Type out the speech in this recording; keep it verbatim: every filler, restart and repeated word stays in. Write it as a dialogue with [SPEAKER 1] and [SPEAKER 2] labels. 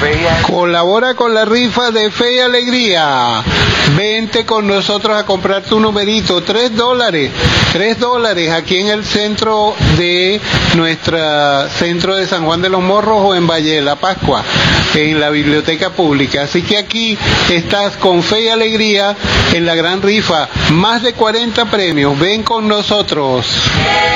[SPEAKER 1] Colabora con la rifa de Fe y Alegría. Vente con nosotros a comprar tu numerito, tres dólares, tres dólares aquí en el centro de nuestra centro de San Juan de los Morros o en Valle de la Pascua, en la biblioteca pública. Así que aquí estás con Fe y Alegría en la gran rifa, más de cuarenta premios. Ven con nosotros.